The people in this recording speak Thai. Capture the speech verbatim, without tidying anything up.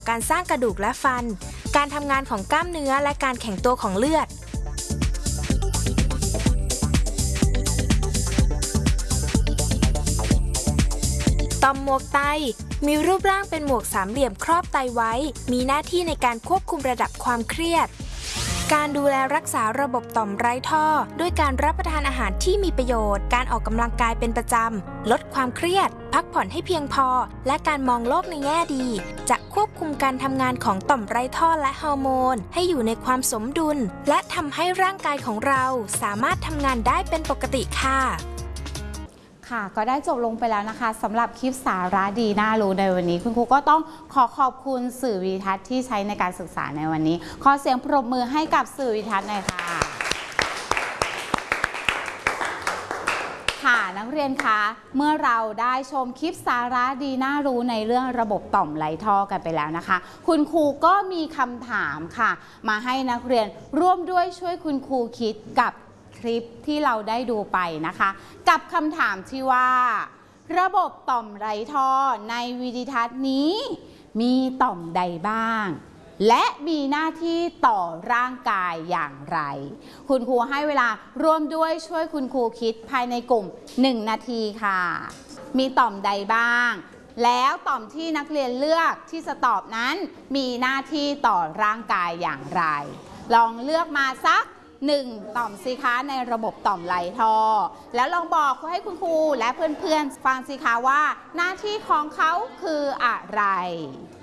การสร้างกระดูกและฟันการทำงานของกล้ามเนื้อและการแข็งตัวของเลือดต่อมหมวกไตมีรูปร่างเป็นหมวกสามเหลี่ยมครอบไตไว้มีหน้าที่ในการควบคุมระดับความเครียดการดูแลรักษาระบบต่อมไร้ท่อด้วยการรับประทานอาหารที่มีประโยชน์การออกกำลังกายเป็นประจำลดความเครียดพักผ่อนให้เพียงพอและการมองโลกในแง่ดีจะควบคุมการทำงานของต่อมไร้ท่อและฮอร์โมนให้อยู่ในความสมดุลและทำให้ร่างกายของเราสามารถทำงานได้เป็นปกติค่ะค่ะก็ได้จบลงไปแล้วนะคะสำหรับคลิปสาระดีน่ารู้ในวันนี้คุณครูก็ต้องขอขอบคุณสื่อวิทัศน์ที่ใช้ในการศึกษาในวันนี้ขอเสียงปรบมือให้กับสื่อวิทัศน์หน่อยค่ะค่ะนักเรียนคะเมื่อเราได้ชมคลิปสาระดีน่ารู้ในเรื่องระบบต่อมไหลท่อกันไปแล้วนะคะคุณครูก็มีคำถามค่ะมาให้นักเรียนร่วมด้วยช่วยคุณครูคิดกับคลิปที่เราได้ดูไปนะคะกับคำถามที่ว่าระบบต่อมไหลท่อในวิดีทัศน์นี้มีต่อมใดบ้างและมีหน้าที่ต่อร่างกายอย่างไรคุณครูให้เวลาร่วมด้วยช่วยคุณครูคิดภายในกลุ่มหนึ่งนาทีค่ะมีต่อมใดบ้างแล้วต่อมที่นักเรียนเลือกที่จะตอบนั้นมีหน้าที่ต่อร่างกายอย่างไรลองเลือกมาสักหนึ่งต่อมสิคะในระบบต่อมไหลท่อแล้วลองบอกให้คุณครูและเพื่อนๆฟังสิคะว่าหน้าที่ของเขาคืออะไร